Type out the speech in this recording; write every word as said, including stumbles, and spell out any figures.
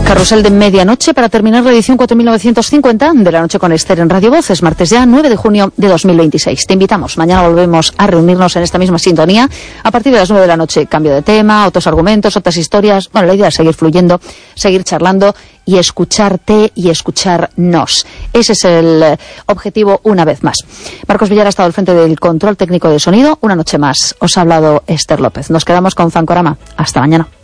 Carrusel de medianoche para terminar la edición cuatro mil novecientos cincuenta de La Noche con Esther en Radio Voz. Es martes ya, nueve de junio de dos mil veintiséis. Te invitamos. Mañana volvemos a reunirnos en esta misma sintonía. A partir de las nueve de la noche, cambio de tema, otros argumentos, otras historias. Bueno, la idea es seguir fluyendo, seguir charlando y escucharte y escucharnos. Ese es el objetivo una vez más. Marcos Villar ha estado al frente del control técnico de sonido. Una noche más os ha hablado Esther López. Nos quedamos con Fancorama. Hasta mañana.